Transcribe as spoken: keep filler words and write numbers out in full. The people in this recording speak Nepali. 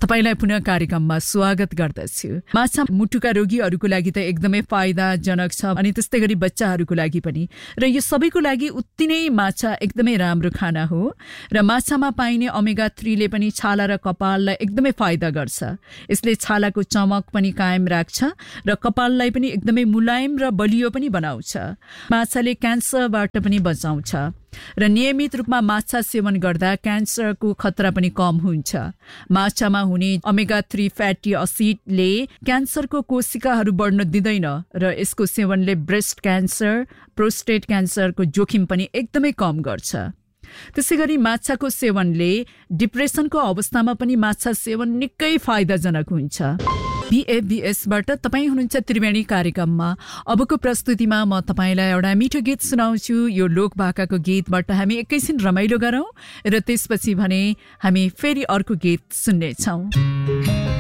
तपाईलाई पुनः कार्यक्रममा स्वागत गर्दछु। माछा मुटुका रोगीहरूको लागि त एकदमै फाइदाजनक छ अनि त्यस्तै गरी बच्चाहरूको लागि पनि, र यो सबैको लागि उत्ति नै माछा एकदमै राम्रो खाना हो। र माछामा पाइने ओमेगा थ्री ले पनि छाला र कपाललाई एकदमै फाइदा गर्छ। यसले छालाको चमक पनि कायम राख्छ र कपाललाई पनि एकदमै मुलायम र बलियो पनि बनाउँछ। माछाले क्यान्सरबाट पनि बचाउँछ र नियमित रूपमा माछा सेवन गर्दा क्यान्सरको खतरा पनि कम हुन्छ। माछामा हुने ओमेगा थ्री फ्याटी एसिडले क्यान्सरको कोशिकाहरू बढ्न दिँदैन र यसको सेवनले ब्रेस्ट क्यान्सर, प्रोस्टेट क्यान्सरको जोखिम पनि एकदमै कम गर्छ। त्यसैगरी माछाको सेवनले डिप्रेसनको अवस्थामा पनि माछा सेवन निकै फाइदाजनक हुन्छ। बीएबीएसबाट तपाईँ हुनुहुन्छ त्रिवेणी कार्यक्रममा। अबको प्रस्तुतिमा म तपाईलाई एउटा मिठो गीत सुनाउँछु। यो लोकभाकाको गीतबाट हामी एकैछिन रमाइलो गरौँ र त्यसपछि भने हामी फेरि अर्को गीत सुन्नेछौँ।